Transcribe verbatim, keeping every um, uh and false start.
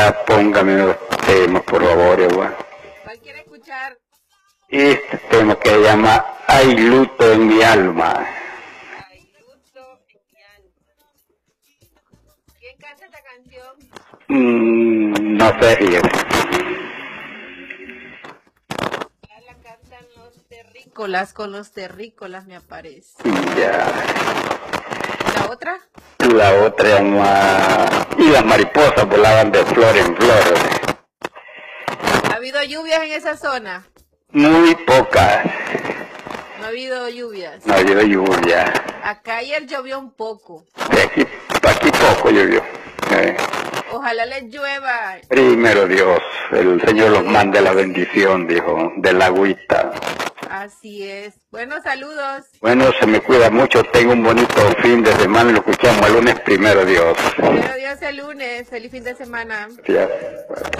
Ya póngame los temas, por favor, igual. ¿Cuál quiere escuchar? Este tema que se llama Hay luto en mi alma. Hay luto en mi alma. ¿Quién canta esta canción? Mm, no sé, fíjate. Ya la cantan los terrícolas, con los terrícolas me aparece. Ya. ¿La otra? La otra se llama Y las mariposas volaban de flor en flor. ¿Ha habido lluvias en esa zona? Muy pocas. No ha habido lluvias. No ha habido lluvia. Acá ayer llovió un poco. De aquí, aquí poco llovió. Eh. Ojalá les llueva. Primero Dios, el Señor los mande la bendición, dijo, de la agüita. Así es. Bueno, saludos. Bueno, se me cuida mucho, tengo un bonito fin de semana y lo escuchamos el lunes, primero Dios. Primero Dios el lunes. Feliz fin de semana. Ya, bueno.